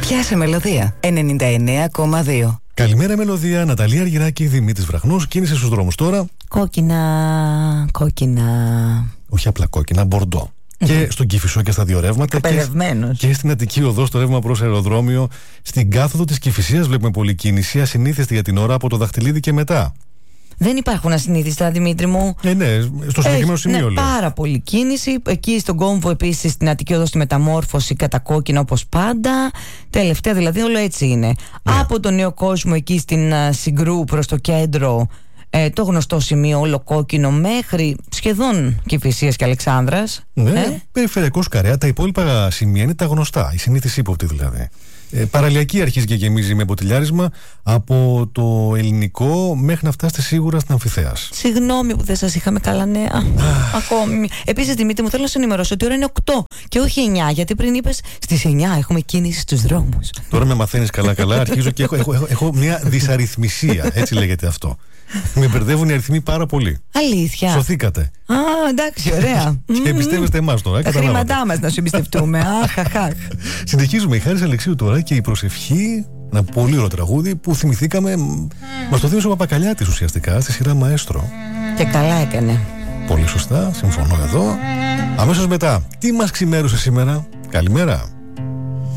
Πιάσε μελωδία 99,2. Καλημέρα Μελωδία, Ναταλία Αργυράκη, Δημήτρης Βραχνός. Κίνηση στους δρόμους τώρα. Κόκκινα. Όχι απλά κόκκινα, μπορντό. Και στον Κηφισό και στα δύο ρεύματα. Και στην Αττική Οδό, στο ρεύμα προς αεροδρόμιο. Στην κάθοδο της Κηφισίας βλέπουμε πολλή κίνηση, ασυνήθιστη για την ώρα από το Δαχτυλίδι και μετά. Δεν υπάρχουν ασυνήθιστα, Δημήτρη μου. Ναι, στο συγκεκριμένο σημείο λέω. Πάρα πολύ κίνηση. Εκεί στον κόμβο επίσης, στην Αττική Οδό, στη Μεταμόρφωση, κατά κόκκινα όπως πάντα. Τελευταία δηλαδή, όλο έτσι είναι. Ναι. Από τον Νέο Κόσμο, εκεί στην Συγκρού προς το κέντρο, το γνωστό σημείο όλο κόκκινο, μέχρι σχεδόν Κηφισίας και Αλεξάνδρας. Ναι, περιφερειακός Καρέα. Τα υπόλοιπα σημεία είναι τα γνωστά, η συνήθις ύποπτη δηλαδή. Παραλιακή αρχίζει και γεμίζει με μποτιλιάρισμα από το Ελληνικό μέχρι να φτάσετε σίγουρα στην Αμφιθέας. Συγγνώμη που δεν σας είχαμε καλά νέα. Ακόμη. Επίσης, Δημήτρη μου, θέλω να σε ενημερώσω ότι η ώρα είναι 8 και όχι 9, γιατί πριν είπες στις 9 έχουμε κίνηση στους δρόμους. Τώρα με μαθαίνεις καλά-καλά. Αρχίζω και έχω μια δυσαριθμισία. Έτσι λέγεται αυτό. Με μπερδεύουν οι αριθμοί πάρα πολύ. Αλήθεια. Σωθήκατε. Εντάξει, ωραία. Και εμπιστεύεστε εμάς τώρα. Τα χρήματά μας να σου εμπιστευτούμε. Συνεχίζουμε. Η Χάρης Αλεξίου τώρα και η προσευχή. Ένα πολύ ωραίο τραγούδι που θυμηθήκαμε. Μας το θύμισε ο Παπακαλιάτης ουσιαστικά στη σειρά Μαέστρο. Και καλά έκανε. Πολύ σωστά. Συμφωνώ εδώ. Αμέσως μετά, τι μας ξημέρωσε σήμερα? Καλημέρα.